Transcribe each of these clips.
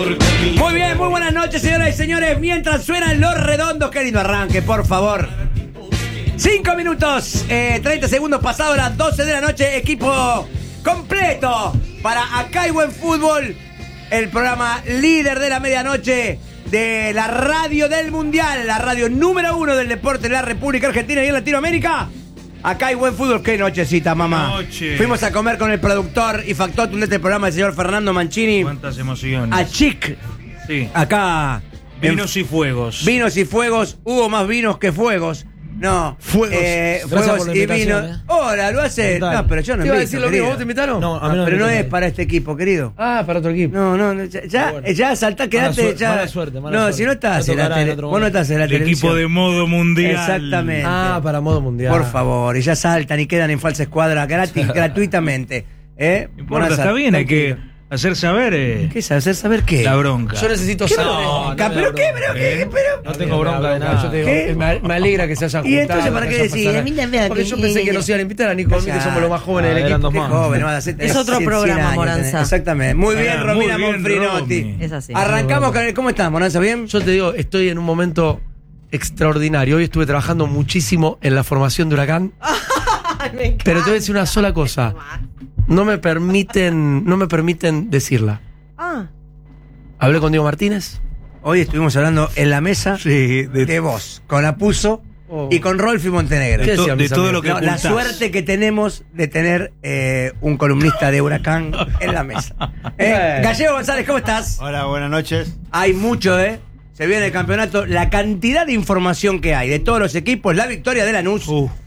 Muy bien, muy buenas noches, señoras y señores. Mientras suenan los redondos, qué lindo arranque, por favor. 5 minutos, 30 segundos pasado las 12 de la noche. Equipo completo para Acá hay Buen Fútbol, el programa líder de la medianoche de la radio del Mundial, la radio número 1 del deporte de la República Argentina y en Latinoamérica. Acá hay Buen Fútbol. Qué nochecita, mamá. Noche. Fuimos a comer con el productor y factotum de este programa, el señor Fernando Mancini. Cuántas emociones. A Chic. Sí. Acá. Vinos y fuegos. Vinos y fuegos. Hubo más vinos que fuegos. No. Fuegos. Fuegos y vinos. Hola, lo hace. No, pero yo no ¿Te iba a invito, decir lo mismo? querido. ¿Vos te invitaron? No, a mí no me Pero no invitaron. es para este equipo, querido. Ah, para otro equipo. No, ya saltá, quedate. Ya. Mala suerte. No, si no estás en la tele. Vos no estás en la El televisión. equipo de modo mundial. Exactamente. Ah, para modo mundial. Por favor, y ya saltan y quedan en falsa escuadra gratuitamente. No importa, está bien, hay que hacer saber ¿Qué es hacer saber qué? la bronca. Yo necesito ¿Qué saber. bronca? ¿Pero qué? No tengo bronca de nada. Yo te digo, ¿Qué? me alegra que se hayan ¿Y juntado. entonces para qué que hayan decís? pasado. A mí también, Porque que- yo pensé que nos iban a invitar a Nico, a mí, que somos los más jóvenes del eran equipo. dos Qué más. joven, vas a hacer- Es otro 100 programa, años Moranza. tenés. Exactamente. Muy bien, Ah, Romina muy bien, Monfrinotti. Romy. Es así. Arrancamos con el... ¿Cómo estás, Moranza? ¿Bien? Yo te digo, estoy en un momento extraordinario. Hoy estuve trabajando muchísimo en la formación de Huracán. Pero te voy a decir una sola cosa. No me permiten decirla. Ah, Hablé con Diego Martínez. Hoy estuvimos hablando en la mesa Sí, de vos, con Apuso y con Rolfi Montenegro. ¿Qué de decían mis todo amigos? lo que No, la ocultás. suerte que tenemos de tener un columnista de Huracán en la mesa. Gallego González, ¿cómo estás? Hola, buenas noches. Hay mucho, Se viene el campeonato. La cantidad de información que hay de todos los equipos. La victoria de Lanús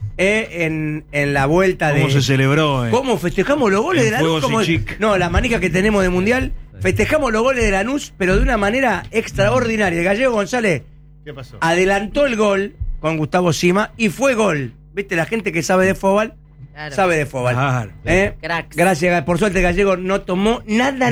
en la vuelta ¿Cómo de... se celebró? ¿Cómo festejamos los goles En de Lanús? Fuegos y Como- Chic. No, la manija que tenemos de Mundial. Festejamos los goles de Lanús, pero de una manera extraordinaria. El Gallego González ¿Qué pasó? adelantó el gol con Gustavo Sima y fue gol. ¿Viste? La gente que sabe de fútbol claro. sabe de fútbol. Claro. Cracks. Gracias, por suerte Gallego no tomó nada.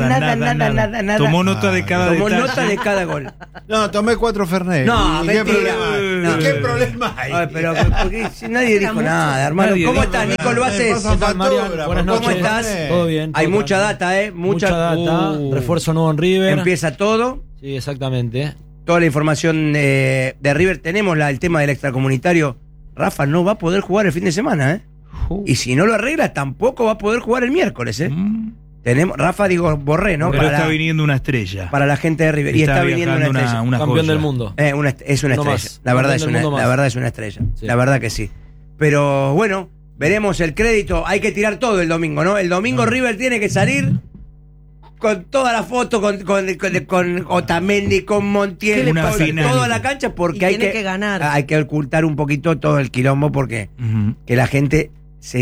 Tomó nota de cada Tomó detalle. nota de cada gol. No, tomé 4 Fernet. No, ¿Y qué mentira. problema? No. ¿Y qué problema hay? Ay, pero porque si nadie dijo nada, hermano. Nadie ¿Cómo dijo estás, Nico? ¿Lo haces? Pasan tal, Mariano? factura, Buenas ¿cómo noches. estás? Todo bien. Hay todo mucha tranquilo. data, Mucha data. Refuerzo nuevo en River. Empieza todo. Sí, exactamente. Toda la información de River. Tenemos el tema del extracomunitario. Rafa no va a poder jugar el fin de semana, ¿eh? Y si no lo arregla, tampoco va a poder jugar el miércoles, ¿eh? Tenemos, Rafa, digo, Borré, ¿no? Pero Para está la- viniendo una estrella. para la gente de River. Y está viniendo una viajando estrella. una Campeón joya. del mundo. Es una No estrella. más. La verdad Campeón es del una, mundo más. la verdad es una estrella. Sí. La verdad que sí. Pero bueno, veremos el crédito. Hay que tirar todo el domingo, ¿no? El domingo River tiene que salir con toda la foto, con Otamendi, con Montiel, Una con final. toda la cancha, porque Y hay tiene que ganar. Hay que ocultar un poquito todo el quilombo, porque Ujú. que la gente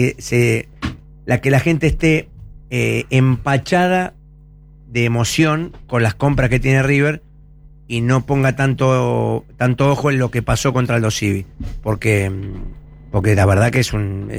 que la gente esté empachada de emoción con las compras que tiene River y no ponga tanto ojo en lo que pasó contra el Dosivi, porque la verdad que es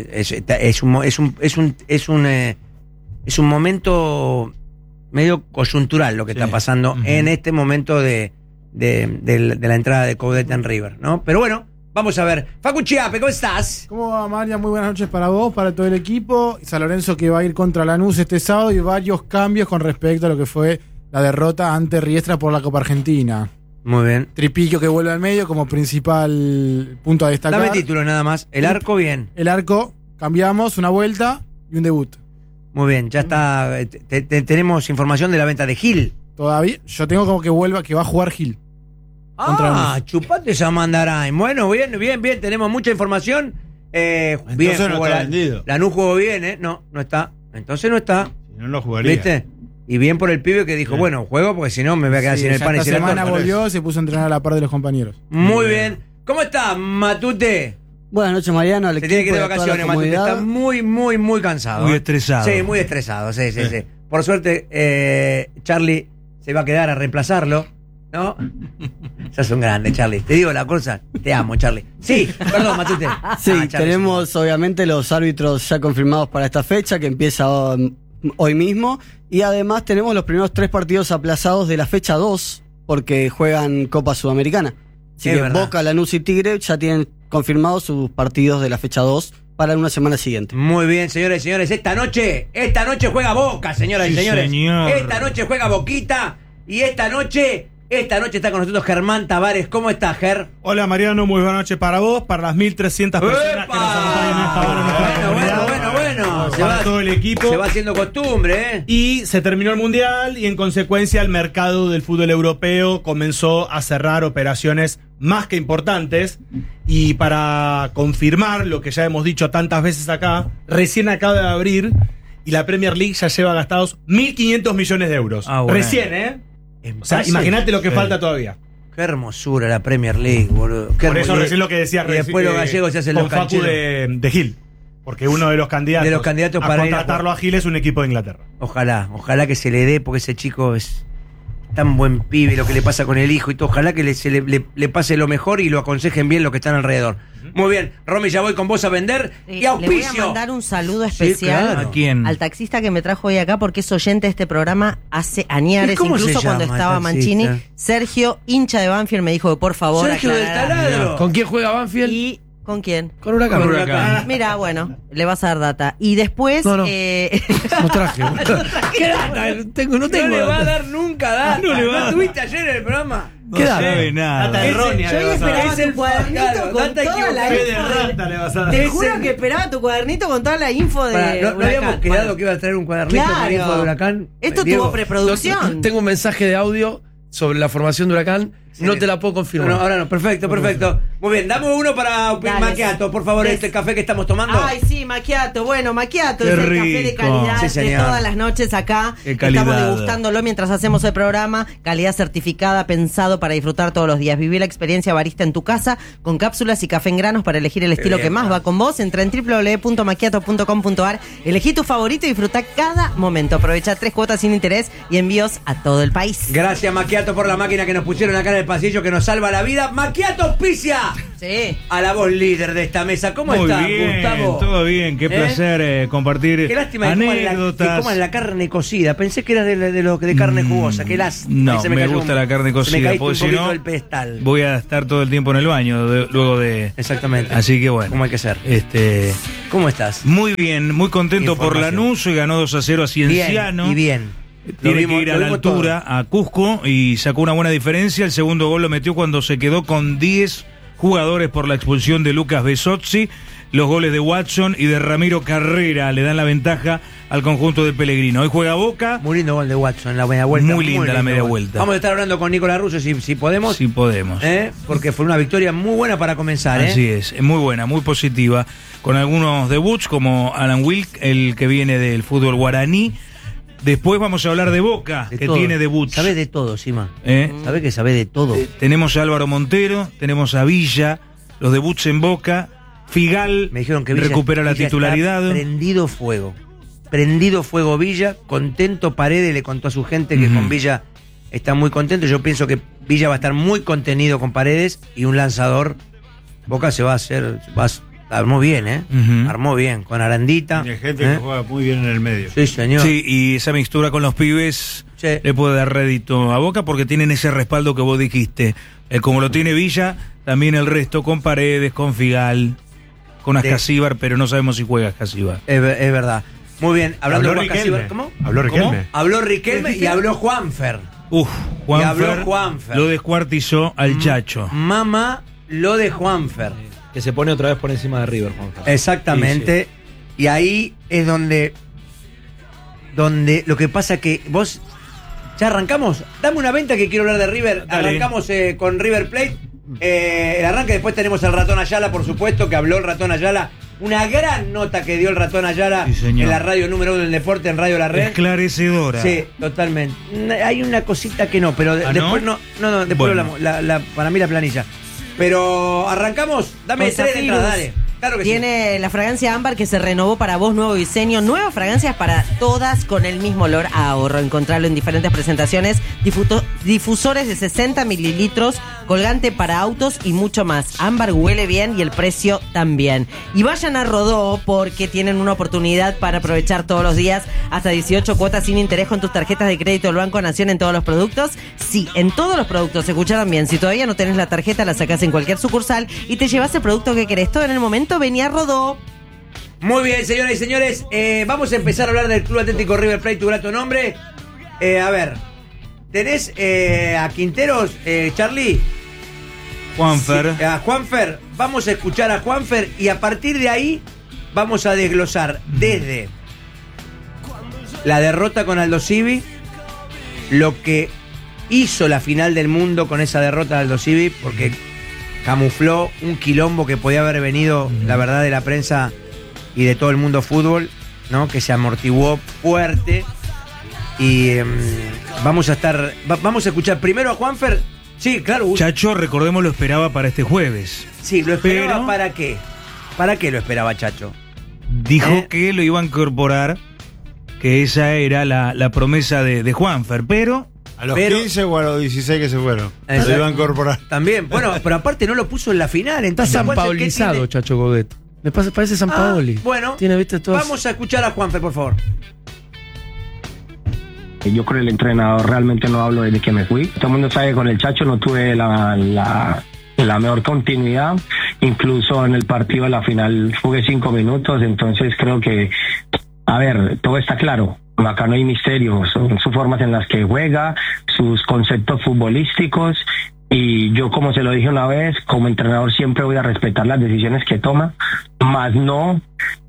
un momento medio coyuntural lo que Sí. está pasando Ujú. en este momento de la entrada de Coudet en River, ¿no? Pero bueno, vamos a ver. Facu Chiape, ¿cómo estás? ¿Cómo va, María? Muy buenas noches para vos, para todo el equipo. San Lorenzo que va a ir contra Lanús este sábado y varios cambios con respecto a lo que fue la derrota ante Riestra por la Copa Argentina. Muy bien. Tripillo que vuelve al medio como principal punto a destacar. Dame títulos nada más. El arco, bien. El arco, cambiamos, una vuelta y un debut. Muy bien, ya está. Tenemos información de la venta de Gil. Todavía, yo tengo como que vuelva, que va a jugar Gil. Contra Lanús. Chupate esa mandarain. Bueno, bien, tenemos mucha información. Bien, Entonces no jugó está vendido. Lanús jugó bien, ¿eh? No está. Entonces no está. Si no lo jugaría. ¿Viste? Y bien por el pibe que dijo, Sí. bueno, juego porque si no me voy a quedar Sí, sin el ya pan y esta sin la semana torta. volvió, se puso a entrenar a la par de los compañeros. Muy bien. ¿Cómo está, Matute? Buenas noches, Mariano. Al Se tiene que ir de equipo y a toda la vacaciones, Matute. comunidad. Está muy cansado. Muy ¿eh? estresado. Sí, muy estresado. Sí. Por suerte, Charlie se va a quedar a reemplazarlo, ¿no? Sos un grande, Charlie. Te digo la cosa, te amo, Charlie. Sí, perdón, Matute. Sí, Ah, Charlie, tenemos obviamente los árbitros ya confirmados para esta fecha que empieza hoy mismo. Y además tenemos los primeros 3 partidos aplazados de la fecha 2 porque juegan Copa Sudamericana. Así Es que verdad. Boca, Lanús y Tigre ya tienen confirmados sus partidos de la fecha 2 para una semana siguiente. Muy bien, señores y señores. Esta noche juega Boca, señoras y Sí, señores. señor. Esta noche juega Boquita Y esta noche está con nosotros Germán Tavares. ¿Cómo estás, Ger? Hola Mariano, muy buenas noches para vos, para las 1.300 personas que nos acompañan en esta hora en nuestra comunidad. Bueno. Para todo el equipo. Se va haciendo costumbre, ¿eh? Y se terminó el Mundial y en consecuencia el mercado del fútbol europeo comenzó a cerrar operaciones más que importantes. Y para confirmar lo que ya hemos dicho tantas veces acá, recién acaba de abrir y la Premier League ya lleva gastados 1.500 millones de euros. Ah, bueno. Recién, ¿eh? O sea, imagínate lo que falta todavía. Qué hermosura la Premier League, boludo. Qué Por eso hermoso. recién lo que decía Y después los gallegos se hacen con los Facu cancheros. de Gil. Porque uno de los candidatos, para a ir a contratarlo a Gil es un equipo de Inglaterra. Ojalá que se le dé, porque ese chico es tan buen pibe, lo que le pasa con el hijo y todo. Ojalá que le pase lo mejor y lo aconsejen bien los que están alrededor. Muy bien, Romy, ya voy con vos a vender. Y auspicio. Le voy a mandar un saludo especial claro. ¿A quién? al taxista que me trajo hoy acá porque es oyente de este programa hace añares, ¿Y cómo se incluso cuando llama el estaba taxista? Mancini. Sergio, hincha de Banfield, me dijo que por favor Sergio del aclarara. Taladro. ¿Con quién juega Banfield? ¿Y con quién? Con Huracán. Con Huracán. Mira, bueno, le vas a dar data. Y después... No. No traje. ¿Qué data? No tengo No le va a data. dar nunca data. No le va a dar. ¿Estuviste ayer en el programa? ¿Qué data? sabe nada. Data errónea. Yo le hoy vas a dar. esperaba Es el tu cuadernito claro, con data toda la equivocada. Fe de info. rata le vas a dar. Te Es juro el- que esperaba tu cuadernito con toda la info de Pará, ¿no Huracán. habíamos quedado Bueno, que iba a traer un cuadernito claro. con info de Huracán? Esto Diego. tuvo preproducción. Tengo un mensaje de audio sobre la formación de Huracán. No te la puedo confirmar. No, ahora no, perfecto. Muy bien, dame uno para Dale. Macchiato, por favor, este café que estamos tomando. Ay, sí, Macchiato. Bueno, Macchiato Qué es el café de rico. calidad Sí, de señor. todas las noches acá. Qué calidad. Estamos degustándolo mientras hacemos el programa. Calidad certificada, pensado para disfrutar todos los días. Viví la experiencia barista en tu casa con cápsulas y café en granos para elegir el estilo bien, que más va con vos. Entra en www.macchiato.com.ar. Elegí tu favorito y disfruta cada momento. Aprovecha 3 cuotas sin interés y envíos a todo el país. Gracias, Macchiato, por la máquina que nos pusieron acá en el pasillo que nos salva la vida. Macchiato auspicia Sí. a la voz líder de esta mesa. ¿Cómo Muy está, bien, Gustavo? todo bien. Qué placer compartir Qué lástima que coman anécdotas. la carne cocida. Pensé que era de carne jugosa. Qué lástima. No, Ahí se me cayó gusta la carne Se me cocida, caíste porque un si poquito no del pedestal. voy a estar todo el tiempo en el baño luego de... Exactamente. Así que bueno. Como hay que ser. ¿Cómo estás? Muy bien, muy contento por Información. Lanús y ganó 2-0 a Cienciano. Bien, y bien. Tiene que ir a la altura, a Cusco, y sacó una buena diferencia. El segundo gol lo metió cuando se quedó con 10 jugadores por la expulsión de Lucas Besozzi. Los goles de Watson y de Ramiro Carrera le dan la ventaja al conjunto de Pellegrino. Hoy juega Boca. Muy lindo gol de Watson en la media vuelta. Muy linda la lindo media gol. vuelta. Vamos a estar hablando con Nicolás Russo si podemos. Si podemos. Porque fue una victoria muy buena para comenzar. Así es, muy buena, muy positiva. Con algunos debuts como Alan Wilk, el que viene del fútbol guaraní. Después vamos a hablar de Boca, De que todo. tiene debuts. Sabés de todo, Sima. ¿Eh? Sabés que sabés de todo. Tenemos a Álvaro Montero, tenemos a Villa, los debuts en Boca. Figal Me dijeron que Villa, recupera la Villa titularidad. está prendido fuego Villa. Contento Paredes le contó a su gente que Ujú. con Villa está muy contento. Yo pienso que Villa va a estar muy contenido con Paredes y un lanzador. Boca se va a hacer. Armó bien, Ujú. Armó bien. Con Arandita. Hay gente que juega muy bien en el medio. Sí, señor. Sí, y esa mixtura con los pibes Sí. le puede dar rédito a Boca porque tienen ese respaldo que vos dijiste. Como lo tiene Villa, también el resto con Paredes, con Figal, con Ascasíbar, pero no sabemos si juega Ascasíbar. Es verdad. Muy bien. Hablando Habló de Boca, Riquelme. ¿cómo? Habló Riquelme. Habló Riquelme y habló Juanfer. Juanfer, habló Juanfer. lo descuartizó al Chacho. Mamá, lo de Juanfer. Que se pone otra vez por encima de River, Juan. Exactamente. Y ahí es donde lo que pasa que vos. ¿Ya arrancamos? Dame una venta que quiero hablar de River. Dale. Arrancamos con River Plate. El arranque, después tenemos al Ratón Ayala, por supuesto, que habló el Ratón Ayala. Una gran nota que dio el Ratón Ayala Sí, señor. en la radio número 1 del deporte, en Radio La Red. Esclarecedora. Sí, totalmente. Hay una cosita que no, pero ¿Ah, después no? no, después Bueno. hablamos. Para mí la planilla. Pero arrancamos. Dame Con 3 de Zafirus. entrada, dale. Claro que Tiene la fragancia ámbar que se renovó para vos, nuevo diseño, nuevas fragancias para todas con el mismo olor a ahorro. Encontrarlo en diferentes presentaciones, difusores de 60 mililitros, colgante para autos y mucho más. Ámbar huele bien y el precio también. Y vayan a Rodó porque tienen una oportunidad para aprovechar todos los días hasta 18 cuotas sin interés con tus tarjetas de crédito del Banco Nación en todos los productos. Sí, en todos los productos, escucharon bien. Si todavía no tenés la tarjeta, la sacás en cualquier sucursal y te llevas el producto que querés. Todo en el momento. Venía Rodó. Muy bien, señoras y señores. Vamos a empezar a hablar del Club Atlético River Plate, tu grato nombre. A ver, tenés a Quinteros, Charlie. Juanfer. Sí, a Juanfer. Vamos a escuchar a Juanfer y a partir de ahí vamos a desglosar desde la derrota con Aldo Civi, lo que hizo la final del mundo con esa derrota de Aldo Civi, porque camufló un quilombo que podía haber venido, la verdad, de la prensa y de todo el mundo fútbol, ¿no? Que se amortiguó fuerte. Y vamos a escuchar primero a Juanfer. Sí, claro. Chacho, recordemos, lo esperaba para este jueves. Sí, lo esperaba. Pero, ¿para qué? ¿Para qué lo esperaba Chacho? Dijo que lo iba a incorporar, que esa era la promesa de Juanfer, pero... ¿A los 15 o a los 16 que se fueron? Se iba a incorporar. También, bueno, pero aparte no lo puso en la final. Está sanpaolizado, Chacho Coudet. Me parece San Paoli. Bueno, tiene, ¿viste? Vamos a escuchar a Juanfer, por favor. Yo con el entrenador realmente no hablo desde que me fui. Todo el mundo sabe que con el Chacho no tuve la mejor continuidad. Incluso en el partido de la final jugué 5 minutos. Entonces creo que, a ver, todo está claro. Acá no hay misterio. Son sus formas en las que juega, sus conceptos futbolísticos. Y yo, como se lo dije una vez, como entrenador siempre voy a respetar las decisiones que toma. Más no,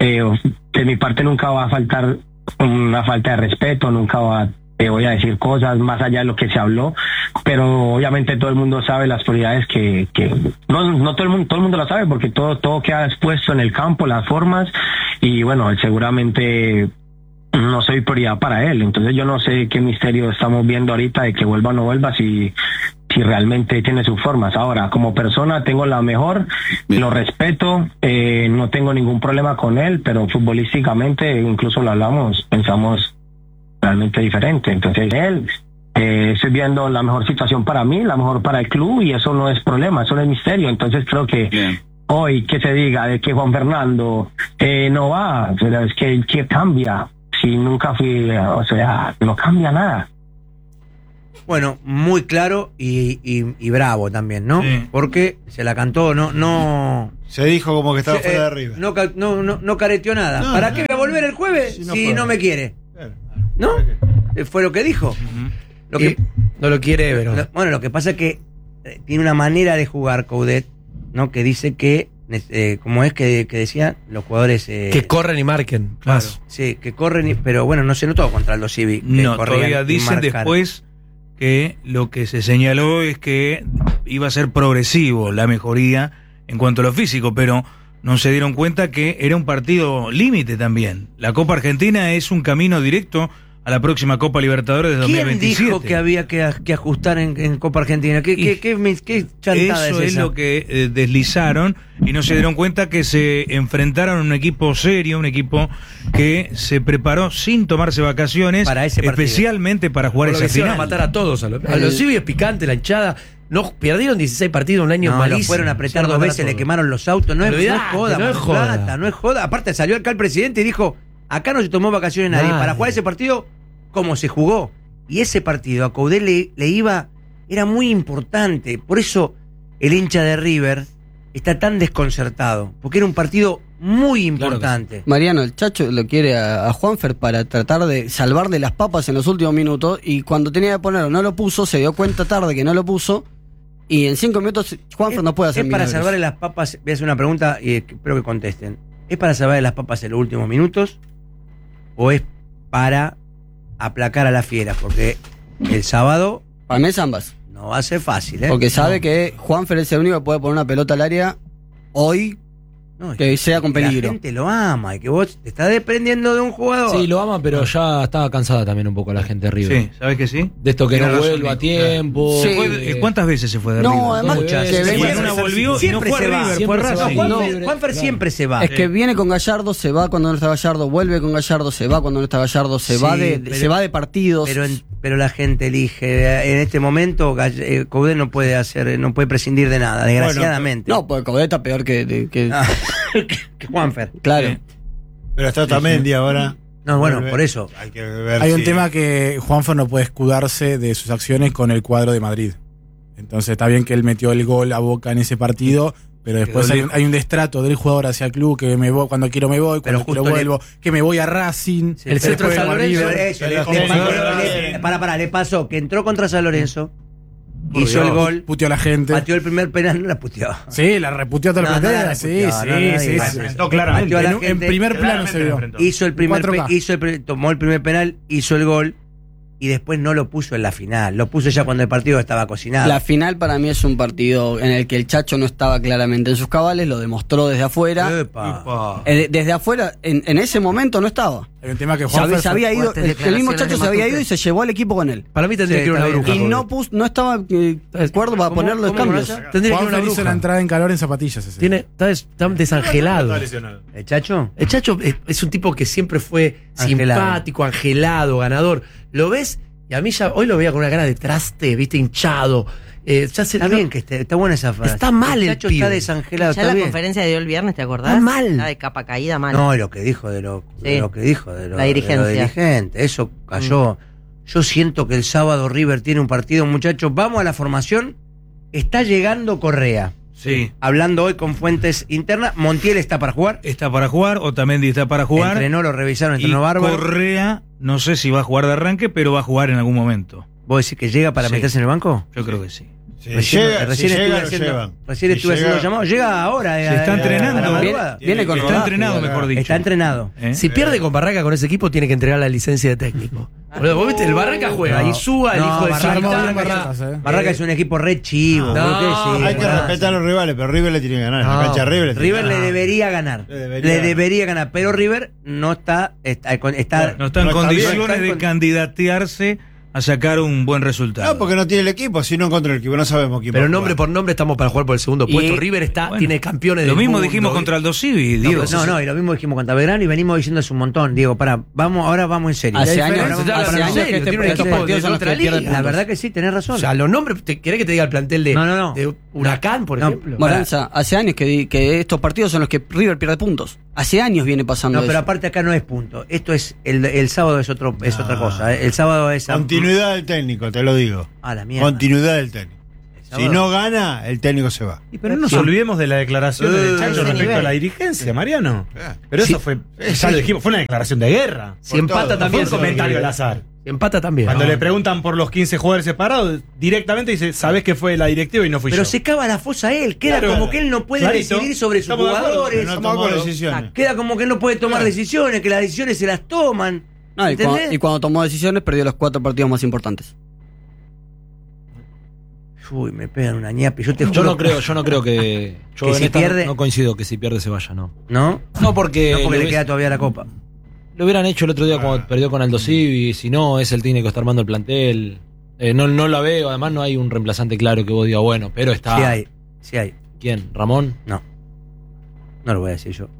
de mi parte nunca va a faltar una falta de respeto, nunca voy a decir cosas más allá de lo que se habló, pero obviamente todo el mundo sabe las prioridades que no todo el mundo lo sabe, porque todo queda expuesto en el campo, las formas, y bueno, seguramente no soy prioridad para él. Entonces yo no sé qué misterio estamos viendo ahorita de que vuelva o no vuelva, si realmente tiene sus formas. Ahora, como persona tengo la mejor, lo respeto, no tengo ningún problema con él, pero futbolísticamente, incluso lo hablamos, pensamos realmente diferente. Entonces él, estoy viendo la mejor situación para mí, la mejor para el club, y eso no es problema, eso no es misterio. Entonces creo que hoy que se diga de que Juan Fernando no va, pero es que cambia, si nunca fui, o sea, no cambia nada. Bueno, muy claro y bravo también, ¿no? Sí. Porque se la cantó, no Se dijo como que estaba fuera de arriba. No careteó nada. No, ¿Para qué voy a volver el jueves si no me quiere? ¿No? Fue lo que dijo. Lo que, no lo quiere, pero... Bueno, lo que pasa es que tiene una manera de jugar Coudet, ¿no? Que dice que, como es que decía, los jugadores... que corren y marquen. Claro. Sí, que corren, pero bueno, no se notó contra Aldo Civi. No, todavía dicen después que lo que se señaló es que iba a ser progresivo la mejoría en cuanto a lo físico, pero no se dieron cuenta que era un partido límite también. La Copa Argentina es un camino directo a la próxima Copa Libertadores de 2027. ¿Quién dijo que había que ajustar en Copa Argentina? ¿Qué chantada eso es esa? lo que deslizaron y no se dieron cuenta que se enfrentaron a un equipo serio, un equipo que se preparó sin tomarse vacaciones para ese partido, especialmente para jugar esa final. Van a matar a todos. A los Civi es picante, la hinchada. No, perdieron 16 partidos un año malísimo. Lo fueron a apretar 2 veces, le quemaron los autos. No es joda, no es joda. Aparte salió acá el presidente y dijo: acá no se tomó vacaciones nadie. Para jugar ese partido, como se jugó. Y ese partido a Coudet le iba, era muy importante. Por eso el hincha de River está tan desconcertado, porque era un partido muy importante. Claro. Mariano, el Chacho lo quiere a Juanfer para tratar de salvarle las papas en los últimos minutos, y cuando tenía que ponerlo no lo puso, se dio cuenta tarde que no lo puso, y en 5 minutos Juanfer no puede hacer milagros. ¿Es para salvarle las papas? Voy a hacer una pregunta y espero que contesten. ¿Es para salvarle las papas en los últimos minutos o es para aplacar a la fiera? Porque el sábado... Para mí es ambas. No va a ser fácil, ¿eh? Porque sabe que Juanfer es el único que puede poner una pelota al área hoy, que sea con peligro. La gente lo ama y que vos te estás dependiendo de un jugador. Sí, lo ama, pero ya estaba cansada también un poco la gente de River. Sí, ¿sabes que sí? De esto que no vuelva a tiempo. Sí. ¿Cuántas veces se fue de River? No, además volvió y no fue a River, fue Racing. Juanfer siempre se va. Es que viene con Gallardo, se va cuando no está Gallardo, vuelve con Gallardo, se va cuando no está Gallardo, se va de partidos. Pero la gente elige. En este momento Coudet no puede prescindir de nada, desgraciadamente. No, porque Coudet está peor que Juanfer. Claro. Pero está Otamendi ahora. No, bueno, por eso. Hay un tema que Juanfer no puede escudarse de sus acciones con el cuadro de Madrid. Entonces está bien que él metió el gol a Boca en ese partido, Pero después hay un destrato del jugador hacia el club, que me voy, cuando quiero me voy, cuando quiero vuelvo, que me voy a Racing. El centro de San Lorenzo. Le pasó que entró contra San Lorenzo, hizo el gol, puteó a la gente. pateó el primer penal, no la puteó. Sí, la reputeó a toda la platea. Sí. claramente. En primer plano se vio. Hizo el tomó el primer penal, hizo el gol. Y después no lo puso en la final, lo puso ya cuando el partido estaba cocinado. La final para mí es un partido en el que el Chacho no estaba claramente en sus cabales, lo demostró desde afuera. Desde afuera, en ese momento no estaba. Hay un tema que se había ido, el mismo Chacho se había ido y se llevó al equipo con él. Para mí tendría que ir una bruja. Y no estaba de acuerdo para ponerlo de cambios. Tendría que ir una bruja. Hizo la entrada en calor en zapatillas. Está desangelado. ¿El Chacho? El Chacho es un tipo que siempre fue simpático, angelado, ganador. Lo ves, y a mí ya hoy lo veía con una cara de traste, viste, hinchado. Está bien que está buena esa frase. Está mal el Chacho, pibe. está desangelado. Ya la conferencia dio el viernes, ¿te acordás? Está mal. Está de capa caída mal. No, lo que dijo de lo que dijo de la dirigencia. De lo dirigente. Eso cayó. Yo siento que el sábado River tiene un partido, muchachos. Vamos a la formación. Está llegando Correa. Sí. Hablando hoy con fuentes internas, Montiel está para jugar. Está para jugar, Otamendi está para jugar. Entrenó, lo revisaron, entrenó bárbaro. Correa, no sé si va a jugar de arranque, pero va a jugar en algún momento. ¿Vos decís que llega para meterse en el banco? Yo creo que sí. Recién estuve haciendo llamado. Llega ahora. Se está entrenando. Viene con está entrenado, mejor dicho. Está entrenado. Si pierde con Barraca con ese equipo, tiene que entregar la licencia de técnico. Vos viste, el Barraca juega y suba el hijo de Barraca es un equipo re chivo. Hay que respetar a los rivales, pero River le tiene que ganar. En la cancha River le debería ganar. Le debería ganar. Pero River no está en condiciones de candidatearse a sacar un buen resultado. No, porque no tiene el equipo, si no contra el equipo, no sabemos quién. Pero nombre por nombre estamos para jugar por el segundo puesto. River tiene campeones del mundo. Lo mismo dijimos contra Aldo Civi, Diego. Y lo mismo dijimos contra Belgrano y venimos diciendo hace un montón, Diego, ahora vamos en serio. Hace años que estos partidos son los que pierden. La verdad que sí, tenés razón. O sea, los nombres, ¿querés que te diga el plantel de Huracán, por ejemplo? Moranza, hace años que estos partidos son los que River pierde puntos. Hace años viene pasando eso. No, pero aparte acá no es punto. Esto es el sábado es otra cosa. El sábado es continuidad del técnico, te lo digo. La mierda. Continuidad del técnico. Si no gana, el técnico se va. Pero no nos olvidemos de la declaración de Chacho respecto a la dirigencia, Mariano. Pero eso fue, ya lo dijimos, fue una declaración de guerra. Si empata también. Fue un comentario al azar. Si empata también. Cuando le preguntan por los 15 jugadores separados, directamente dice, sabés que fue la directiva y no fui yo. Pero se cava la fosa él. Queda como que él no puede decidir sobre sus jugadores. Queda como que él no puede tomar decisiones, que las decisiones se las toman. Y cuando tomó decisiones, perdió los 4 partidos más importantes. Uy, me pegan una ñapi. Yo no creo que. Que si pierde. No coincido que si pierde se vaya, ¿no? ¿No? No, porque le queda todavía la copa. Lo hubieran hecho el otro día cuando perdió con Aldo Civi. Si no, es el técnico que está armando el plantel. No la veo. Además, no hay un reemplazante claro que vos digas, bueno, pero está. Sí hay. ¿Quién? ¿Ramón? No lo voy a decir yo.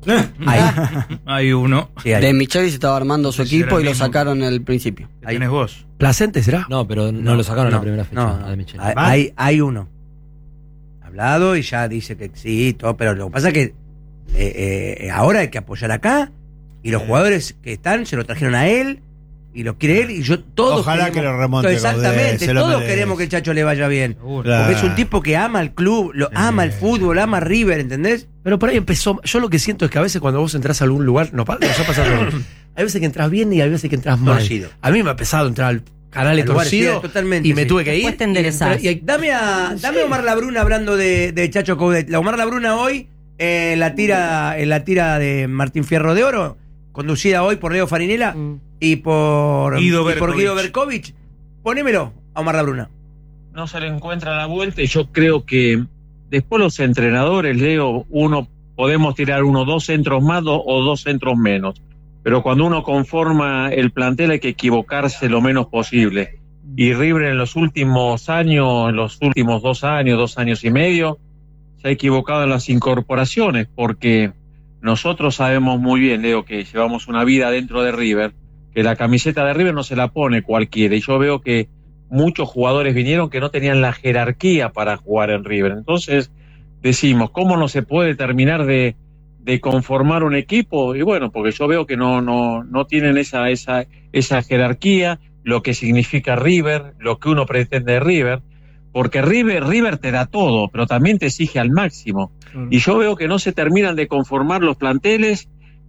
Hay uno. Sí, hay. De Michelis estaba armando su equipo y lo sacaron al principio. Ahí tenés vos. ¿Placente será? No, pero no lo sacaron en la primera fecha. No, de Michelis. Hay uno. Hablado y ya dice que sí, todo. Pero lo que pasa es que ahora hay que apoyar acá. Y los jugadores que están se lo trajeron a él. Y lo quiere él. Y ojalá que lo remonte. Exactamente. Todos queremos que el Chacho le vaya bien. Porque es un tipo que ama el club, ama el fútbol, ama River, ¿entendés? Pero por ahí empezó. Yo lo que siento es que a veces cuando vos entras a algún lugar, nos ha pasado. Hay veces que entras bien y hay veces que entras mal. Torcido. A mí me ha pesado entrar al canal torcido y me tuve que ir. Dame a Omar Labruna hablando de Chacho Coudet. La Omar Labruna hoy en la tira de Martín Fierro de Oro, conducida hoy por Leo Farinella y por Guido Berkovich. Ponémelo a Omar Labruna. No se le encuentra la vuelta y yo creo que después los entrenadores, Leo, podemos tirar 2 centros más o 2 centros menos. Pero cuando uno conforma el plantel hay que equivocarse lo menos posible. Y River en los últimos años, en los últimos 2 años y medio, se ha equivocado en las incorporaciones, porque nosotros sabemos muy bien, Leo, que llevamos una vida dentro de River, que la camiseta de River no se la pone cualquiera. Y yo veo que muchos jugadores vinieron que no tenían la jerarquía para jugar en River. Entonces decimos, ¿cómo no se puede terminar de conformar un equipo? Y bueno, porque yo veo que no tienen esa jerarquía, lo que significa River, lo que uno pretende de River. porque River te da todo, pero también te exige al máximo. Y yo veo que no se terminan de conformar los planteles.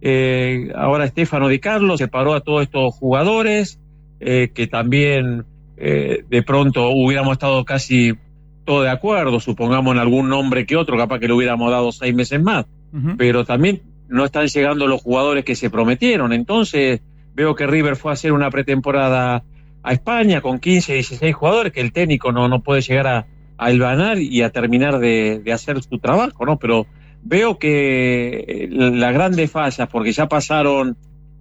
Ahora Stefano Di Carlo separó a todos estos jugadores, que también de pronto hubiéramos estado casi todos de acuerdo, supongamos en algún nombre que otro, capaz que le hubiéramos dado 6 meses más, pero también no están llegando los jugadores que se prometieron. Entonces veo que River fue a hacer una pretemporada a España con 15, 16 jugadores, que el técnico no puede llegar a hilvanar y a terminar de hacer su trabajo, ¿no? Pero veo que la grande falla, porque ya pasaron,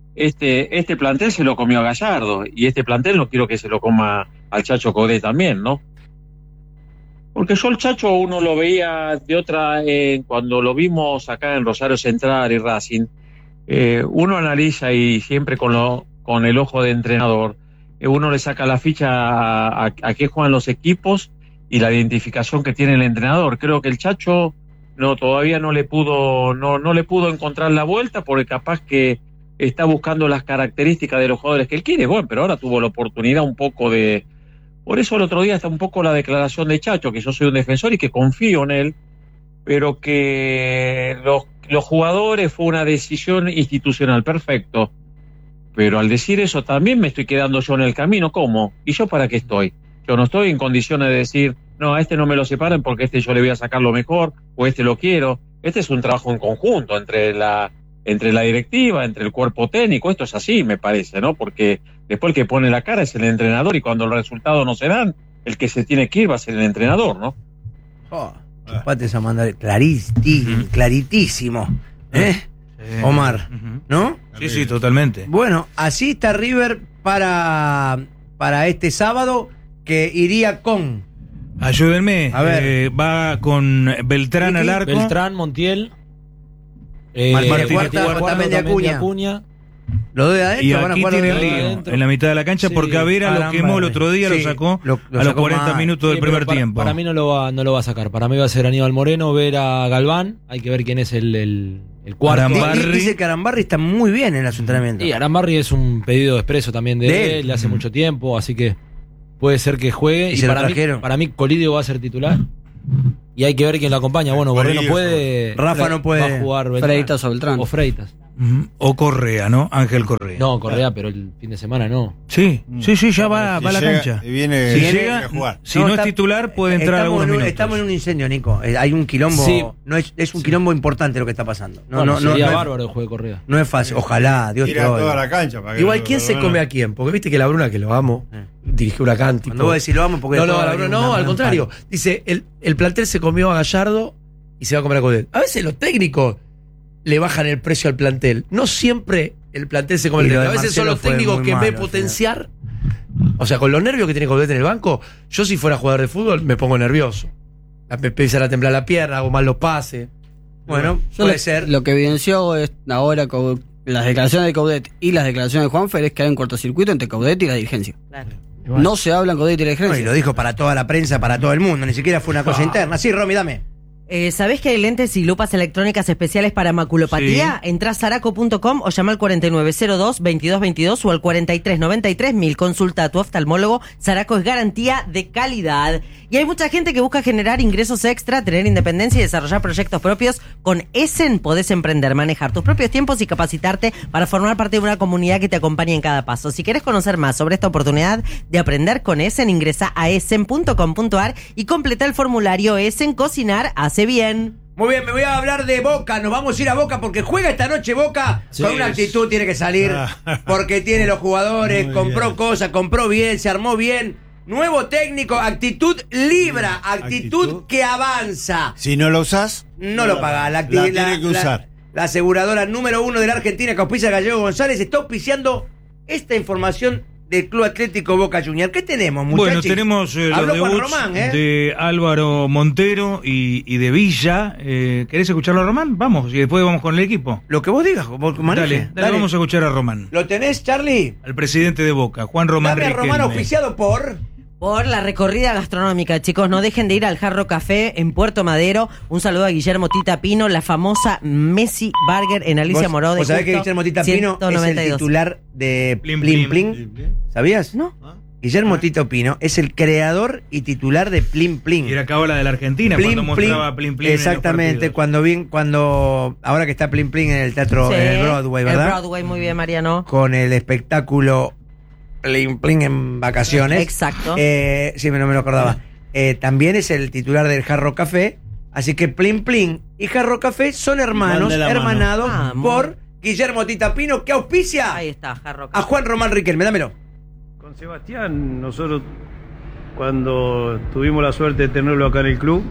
este plantel se lo comió a Gallardo, y este plantel no quiero que se lo coma al Chacho Coudet también, ¿no? Porque yo el Chacho uno lo veía de otra, cuando lo vimos acá en Rosario Central y Racing, uno analiza y siempre con el ojo de entrenador, uno le saca la ficha a qué juegan los equipos y la identificación que tiene el entrenador. Creo que el Chacho todavía no le pudo encontrar la vuelta, porque capaz que está buscando las características de los jugadores que él quiere. Bueno, pero ahora tuvo la oportunidad un poco de... Por eso el otro día está un poco la declaración de Chacho, que yo soy un defensor y que confío en él, pero que los jugadores fue una decisión institucional, perfecto. Pero al decir eso también me estoy quedando yo en el camino. ¿Cómo? ¿Y yo para qué estoy? Yo no estoy en condiciones de decir, no, a este no me lo separen porque yo le voy a sacar lo mejor, o lo quiero. Este es un trabajo en conjunto entre la directiva, entre el cuerpo técnico. Esto es así, me parece, ¿no? Porque después el que pone la cara es el entrenador, y cuando los resultados no se dan, el que se tiene que ir va a ser el entrenador, ¿no? Chupate esa mandar claritísimo. Omar, ¿no? Sí, totalmente. Bueno, así está River para este sábado, que iría con... Ayúdenme. A ver. Va con Beltrán al arco. Beltrán, Montiel. También de Acuña. Los dos de adentro Y van a aquí jugar tiene los de lío adentro. en la mitad de la cancha, porque a Vera lo quemó el otro día, Sí, lo sacó lo a los sacó 40 mal. minutos del primer tiempo. Para mí no lo va a sacar. Para mí va a ser Aníbal Moreno, Vera, Galván. Hay que ver quién es el cuarto. Arambarri. Dice que Arambarri está muy bien en los entrenamientos. Y Arambarri es un pedido expreso también de él, hace mucho tiempo, así que puede ser que juegue. ¿Y se lo para trajeron? mí Colidio va a ser titular. Y hay que ver quién lo acompaña. Bueno, Borré no puede. Rafa no puede. Va a jugar Beltrán. Freitas o Beltrán. O Freitas. O Correa, ¿no? Ángel Correa. No, Correa, pero el fin de semana no. Sí, ya va a la cancha. Y viene, Si viene llega, a jugar. si no es titular, puede entrar algunos minutos. Estamos en un incendio, Nico. Hay un quilombo. Sí. No es un quilombo importante lo que está pasando. Sería no bárbaro el juego de Correa. No es fácil. Ojalá, Dios te Tira oiga. toda la cancha. Para que Igual, no- ¿quién se come a quién? Porque viste que la Bruna, que lo amo, dirigió Huracán. Tipo, Cuando vos decís lo amo, porque no, después la va a Bruna, venir no, una- al contrario. Dice, el plantel se comió a Gallardo y se va a comer a Coudet. A veces los técnicos le bajan el precio al plantel. No siempre el plantel se come Y el lo plantel. de A veces son Marcelo los fue técnicos muy que en vez de malo, potenciar, o sea, con los nervios que tiene Coudet en el banco, yo si fuera jugador de fútbol me pongo nervioso. Me empiezan a temblar la pierna, hago mal los pases. Bueno, puede ser. Lo que evidenció es ahora las declaraciones de Coudet y las declaraciones de Juanfer es que hay un cortocircuito entre Coudet y la dirigencia. Claro. No se habla en Coudet y la No, y dirigencia. lo dijo para toda la prensa, para todo el mundo. Ni siquiera fue una cosa interna. Sí, Romy, dame. ¿Sabés que hay lentes y lupas electrónicas especiales para maculopatía? Entrá a Saraco.com o llama al 4902-2222 o al 4393-1000. Consulta a tu oftalmólogo. Saraco es garantía de calidad. Y hay mucha gente que busca generar ingresos extra, tener independencia y desarrollar proyectos propios. Con Essen podés emprender, manejar tus propios tiempos y capacitarte para formar parte de una comunidad que te acompañe en cada paso. Si querés conocer más sobre esta oportunidad de aprender con Essen, ingresa a essen.com.ar y completa el formulario Essen. Cocinar hace bien. Muy bien, me voy a hablar de Boca. Nos vamos a ir a Boca porque juega esta noche Boca. Sí. Con una actitud tiene que salir. Porque tiene los jugadores, Muy compró bien. cosas, compró bien, se armó bien. Nuevo técnico, actitud libra, actitud Actitud. que avanza. Si no lo usás, No lo pagás. La tiene que usar. La aseguradora número 1 de la Argentina, que auspicia Gallego González, está auspiciando esta información del Club Atlético Boca Junior. ¿Qué tenemos, muchachos? Bueno, tenemos los Habló Juan debuts Román, de Álvaro Montero y de Villa. ¿Querés escucharlo a Román? Vamos, y después vamos con el equipo. Lo que vos digas, vos maneje. Dale, vamos a escuchar a Román. ¿Lo tenés, Charlie? Al presidente de Boca, Juan Román Dame a Román, Riquelme. auspiciado por... Por la recorrida gastronómica, chicos, no dejen de ir al Jarro Café en Puerto Madero. Un saludo a Guillermo Tita Pino, la famosa Messi Burger en Alicia Moró de ¿Vos sabés que Justo Guillermo Tita Pino es el 192. titular de Plim Plim Plim. Plim? ¿Sabías? ¿No? Guillermo Tito Pino es el creador y titular de Plin Plin. Y era cábala de la Argentina cuando mostraba Plin Plin. Exactamente, cuando ahora que está Plin Plin en el teatro, Sí, en el Broadway, ¿verdad? El Broadway, muy bien, Mariano. Con el espectáculo Plin Plin en vacaciones. Exacto. Sí, no me lo acordaba. También es el titular del Hard Rock Café. Así que Plin Plin y Hard Rock Café son hermanos, Van de la mano. hermanados Vamos. por Guillermo Tito Pino, que auspicia Ahí está, Jarro. a Juan Román Riquelme. Dámelo. Con Sebastián, nosotros cuando tuvimos la suerte de tenerlo acá en el club,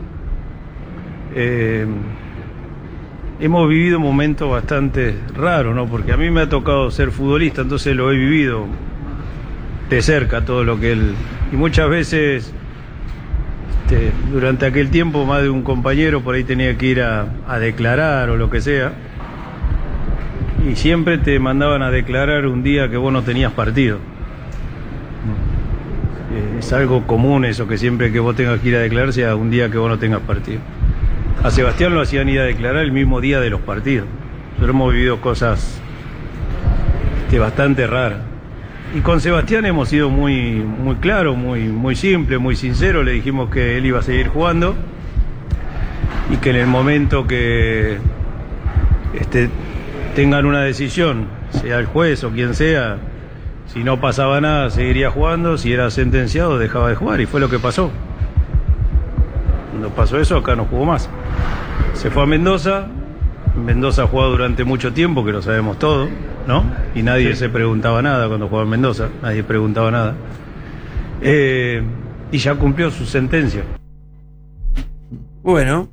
hemos vivido momentos bastante raros, ¿no? Porque a mí me ha tocado ser futbolista, entonces lo he vivido de cerca todo lo que él... Y muchas veces, durante aquel tiempo, más de un compañero por ahí tenía que ir a declarar o lo que sea, y siempre te mandaban a declarar un día que vos no tenías partido. Es algo común eso, que siempre que vos tengas que ir a declarar sea un día que vos no tengas partido. A Sebastián lo hacían ir a declarar el mismo día de los partidos. Nosotros hemos vivido cosas bastante raras. Y con Sebastián hemos sido muy claros, muy simple, muy sincero. Le dijimos que él iba a seguir jugando y que en el momento que tengan una decisión, sea el juez o quien sea, si no pasaba nada, seguiría jugando. Si era sentenciado, dejaba de jugar. Y fue lo que pasó. Cuando pasó eso, acá no jugó más. Se fue a Mendoza. Mendoza ha jugado durante mucho tiempo, que lo sabemos todo, ¿no? Y nadie se preguntaba nada cuando jugaba en Mendoza. Nadie preguntaba nada. Y ya cumplió su sentencia. Bueno.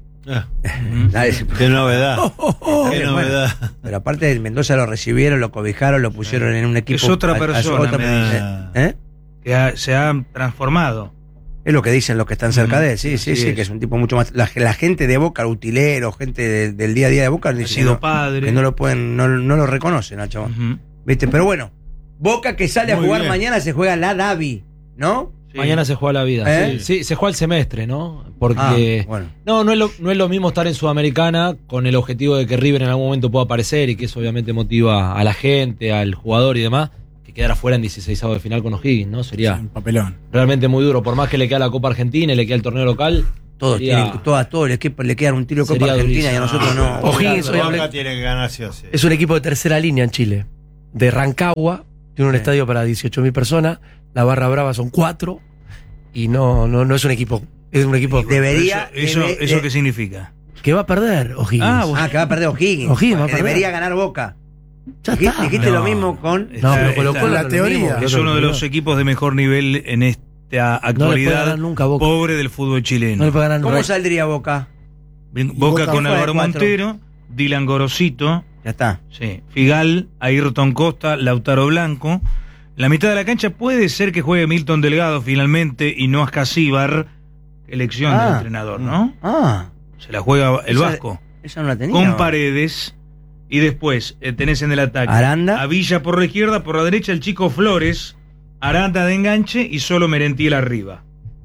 Qué novedad. Qué novedad. Pero aparte del Mendoza lo recibieron, lo cobijaron, lo pusieron en un equipo. Es otra persona. Que se ha transformado. Es lo que dicen los que están cerca de él, sí, que es un tipo mucho más. La gente de Boca, utileros, gente del día a día de Boca, Ha sido padre. que no lo pueden, no lo reconocen, Nacho. ¿Viste? Pero bueno, Boca que sale Muy a jugar bien. mañana se juega la Davi, ¿no? Sí. Mañana se juega la vida. Sí, se juega el semestre, ¿no? Porque bueno. no es lo mismo estar en Sudamericana con el objetivo de que River en algún momento pueda aparecer y que eso obviamente motiva a la gente, al jugador y demás, que quedar afuera en 16avos de final con O'Higgins, ¿no? Sería Un papelón. realmente muy duro. Por más que le queda la Copa Argentina y le queda el torneo local, Todos sería- tienen, todo el equipo le quedan un tiro de Copa Sería Argentina y a durísimo. nosotros no. O'Higgins, Boca obviamente, tiene que ganar sí o sí. es un equipo de tercera línea en Chile. De Rancagua, tiene un estadio para 18.000 personas, la barra brava son 4, y no es un equipo. Es un equipo Debería. ¿Eso qué significa? que va a perder O'Higgins. Que va a perder O'Higgins. O'Higgins va a que perder. debería ganar Boca. Ya Dijiste, está. dijiste No. lo mismo con. No, pero Colo Está- Colo la lo teoría. mismo, Es lo uno de mismo. los equipos de mejor nivel en esta No le puede actualidad ganar nunca a Boca. pobre del fútbol chileno. No le puede ganar ¿Cómo nunca. saldría Boca? Boca Boca con fue Álvaro 4. Montero, Dylan Gorosito, Ya está. sí, Figal, Ayrton Costa, Lautaro Blanco. La mitad de la cancha puede ser que juegue Milton Delgado finalmente y no Ascasíbar, elección del entrenador, ¿no? Se la juega el Esa- vasco. Esa no la tenía. Con Paredes. Y después tenés en el ataque Aranda. a Villa por la izquierda, por la derecha el chico Flores, Aranda de enganche y solo Merentiel arriba.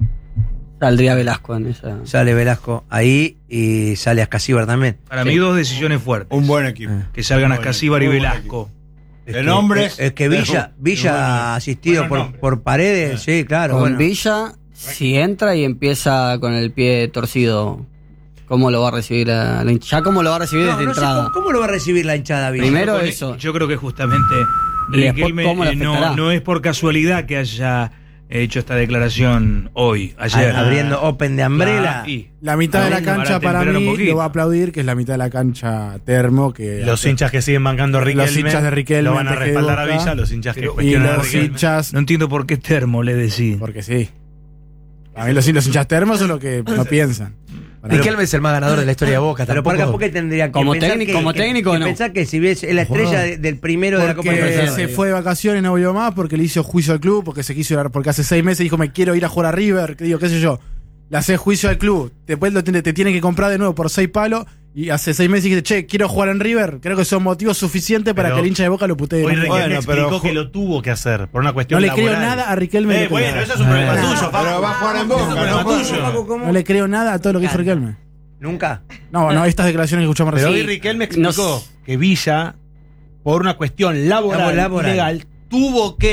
Saldría Velasco en esa. Sale Velasco ahí y sale Ascasíbar también. Para mí dos decisiones fuertes. Un buen equipo. Que salgan Muy buen Ascasíbar y equipo, muy buen Velasco. Es De que- nombres, Es que Villa bueno, asistido buenos nombres. por Paredes, sí, claro. Con bueno. Villa, si entra y empieza con el pie torcido, ¿cómo lo va a recibir la hinchada? Ya cómo lo va a recibir No, desde no sé entrada. ¿cómo lo va a recibir la hinchada Villa? Primero Con- eso. Yo creo que justamente Y después, Riquelme ¿cómo le afectará? no es por casualidad que haya hecho esta declaración hoy, ayer. Abriendo Open de Umbrella. Y La mitad de la Abriendo cancha para para temperar un mí poquito. lo va a aplaudir, que es la mitad de la cancha termo. Que Los hinchas que siguen bancando a Riquelme. Los hinchas de Riquelme lo van a antes que respaldar a Boca. Villa, los hinchas que Pero- y cuestionan a los Riquelme. hinchas. no entiendo por qué termo le decís. Porque sí. A mí los hinchas termos son los que no piensan. Riquelme es el más ganador de la historia de Boca. Pero Tampoco. ¿por qué tendría que Como pensar técnico- que, como que- técnico, que no. pensar que si ves es la estrella del primero de la Copa Porque Libertadores? se fue de vacaciones, no volvió más, porque le hizo juicio al club, porque se quiso ir, porque hace 6 meses dijo me quiero ir a jugar a River, que digo, qué sé yo. Le hace juicio al club, después te tiene que comprar de nuevo por 6 palos, y hace 6 meses dijiste, che, quiero jugar en River. Creo que son motivos suficientes para Pero que el hincha de Boca lo putee. Hoy ¿no? Riquelme Bueno, pero explicó que lo tuvo que hacer por una cuestión No le creo laboral. nada a Riquelme. Bueno, eso es un problema tuyo, Paco. Pero va a jugar en Eso es un Boca, problema no tuyo. No le creo nada a todo lo que hizo Riquelme. ¿Nunca? No, estas declaraciones que escuchamos Pero recién. hoy Riquelme explicó No- que Villa, por una cuestión laboral, Laboral. ilegal, tuvo que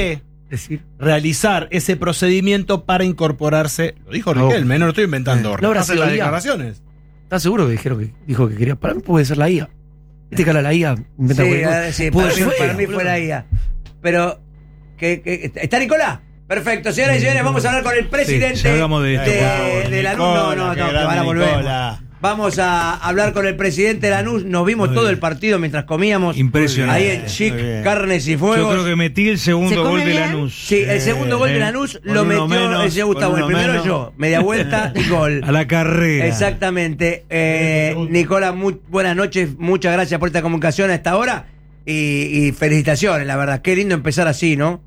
realizar ese procedimiento para incorporarse. Lo dijo Riquelme, no lo estoy inventando. No habrá sido las la IA. declaraciones. ¿Estás seguro que dijo que quería? Para mí puede ser la IA. Viste que ahora la IA inventa cualquier cosa. Sí, Puede para mí ser, fue la IA. Pero, ¿está Nicolás? Perfecto, señoras y señores, vamos a hablar con el presidente salgamos de esto. de Lanús. No, que ahora volvemos. Vamos a hablar con el presidente de Lanús. Nos vimos todo el partido mientras comíamos. Impresionante. Ahí en Chic, carnes y fuegos. Yo creo que metí el segundo gol de Lanús. Sí, el segundo gol de Lanús lo metió el señor Gustavo. El primero yo, media vuelta y gol. A la carrera. Exactamente. Nicolás, buenas noches. Muchas gracias por esta comunicación a esta hora. Y felicitaciones, la verdad. Qué lindo empezar así, ¿no?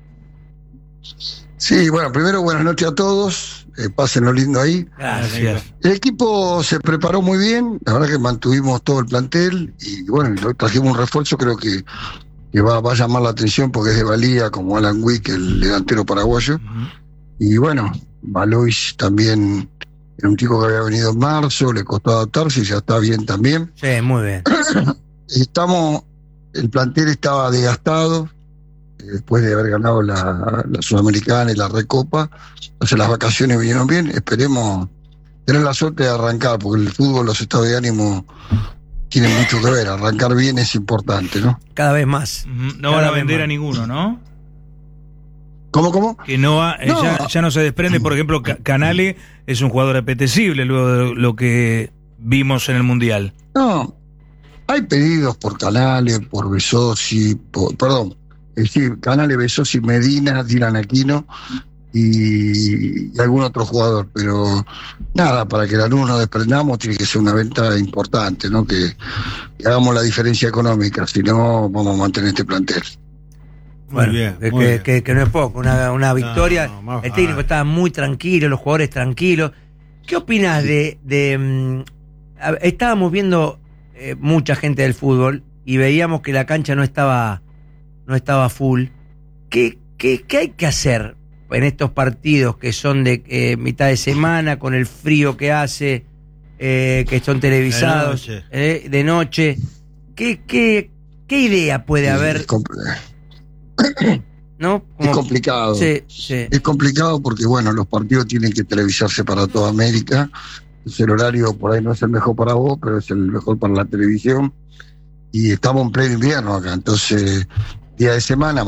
Sí, bueno, primero buenas noches a todos, pásenlo lindo ahí. Gracias. El equipo se preparó muy bien, la verdad que mantuvimos todo el plantel y bueno, trajimos un refuerzo, creo que va a llamar la atención porque es de valía, como Alan Wick, el delantero paraguayo. Y bueno, Valois también era un chico que había venido en marzo, le costó adaptarse y ya está bien también. Sí, muy bien. El plantel estaba desgastado después de haber ganado la Sudamericana y la Recopa, entonces las vacaciones vinieron bien, esperemos tener la suerte de arrancar, porque el fútbol, los estados de ánimo tienen mucho que ver, arrancar bien es importante, ¿no? Cada vez más. No van a vender a ninguno, ¿no? ¿Cómo? Que ya no se desprende, por ejemplo, Canale es un jugador apetecible luego de lo que vimos en el Mundial. No, hay pedidos por Canale, por Besosi, Canale, Besosi, Medina, Dylan Aquino y algún otro jugador, pero nada, para que Lanús nos desprendamos tiene que ser una venta importante, ¿no? Que hagamos la diferencia económica, si no vamos a mantener este plantel. Bueno, que no es poco, una victoria. El técnico estaba muy tranquilo, los jugadores tranquilos. ¿Qué opinas estábamos viendo mucha gente del fútbol y veíamos que la cancha no estaba full? ¿Qué hay que hacer en estos partidos que son de mitad de semana, con el frío que hace, que son televisados, de noche? ¿Qué idea puede haber? ¿No? Es complicado. Sí. Es complicado porque, bueno, los partidos tienen que televisarse para toda América. El horario por ahí no es el mejor para vos, pero es el mejor para la televisión. Y estamos en pleno invierno acá, entonces, día de semana,